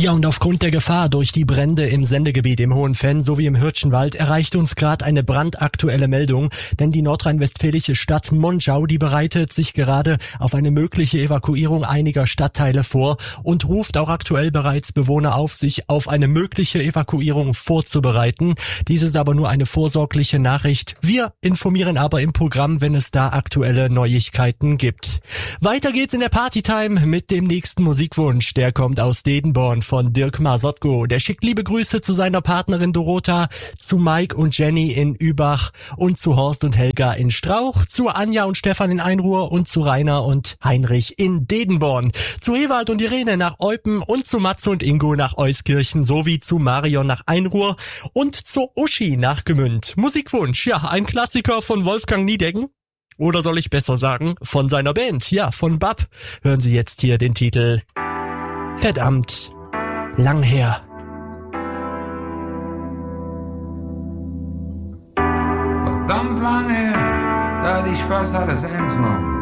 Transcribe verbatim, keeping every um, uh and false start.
Ja, und aufgrund der Gefahr durch die Brände im Sendegebiet im Hohenfenn sowie im Hirtschenwald erreicht uns gerade eine brandaktuelle Meldung, denn die nordrhein-westfälische Stadt Monschau, die bereitet sich gerade auf eine mögliche Evakuierung einiger Stadtteile vor und ruft auch aktuell bereits Bewohner auf, sich auf eine mögliche Evakuierung vorzubereiten. Dies ist aber nur eine vorsorgliche Nachricht. Wir informieren aber im Programm, wenn es da aktuelle Neuigkeiten gibt. Weiter geht's in der Partytime mit dem nächsten Musikwunsch. Der kommt aus Dedenborn von Dirk Masotko. Der schickt liebe Grüße zu seiner Partnerin Dorota, zu Mike und Jenny in Übach und zu Horst und Helga in Strauch, zu Anja und Stefan in Einruhr und zu Rainer und Heinrich in Dedenborn, zu Ewald und Irene nach Eupen und zu Matze und Ingo nach Euskirchen sowie zu Marion nach Einruhr und zu Uschi nach Gmünd. Musikwunsch, ja, ein Klassiker von Wolfgang Niedecken. Oder soll ich besser sagen, von seiner Band, ja, von Bab. Hören Sie jetzt hier den Titel Verdammt lang her. Verdammt lang her, da hatte ich fast alles ernst genommen.